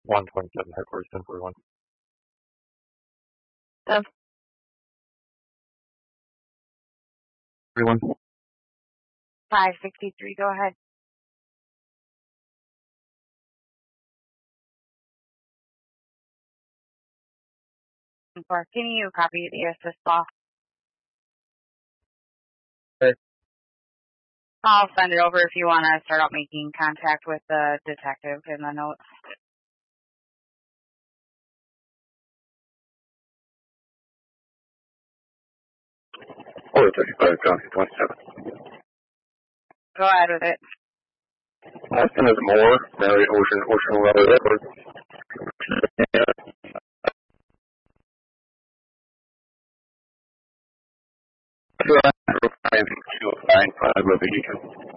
127 headquarters, 1041. everyone. 563, go ahead. Can you copy the assist law? Okay. I'll send it over if you want to start out making contact with the detective in the notes. Order 35, County 27. Go ahead with it. Austin is Moore, Mary Ocean Level Edward. Drive 205 of the